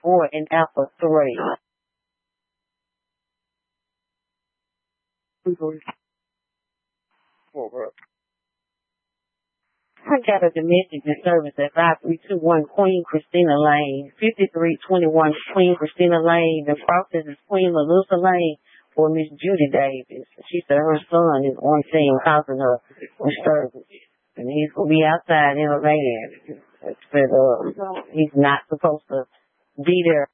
4 and Alpha 3. I got a domestic disturbance at 5321 Queen Christina Lane, 5321 Queen Christina Lane. The process is Queen Melissa Lane for Miss Judy Davis. She said her son is on scene causing her disturbance. And he's going to be outside in a van. He's not supposed to be there.